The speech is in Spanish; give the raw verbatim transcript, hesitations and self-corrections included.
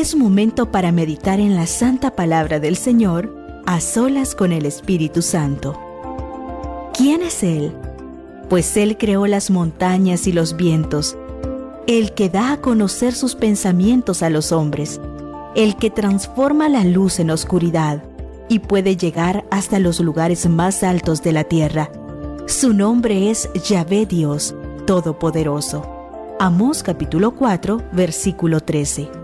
Es momento para meditar en la santa palabra del Señor a solas con el Espíritu Santo. ¿Quién es Él? Pues Él creó las montañas y los vientos, el que da a conocer sus pensamientos a los hombres, el que transforma la luz en oscuridad y puede llegar hasta los lugares más altos de la tierra. Su nombre es Yahvé Dios Todopoderoso. Amós capítulo cuatro, versículo trece.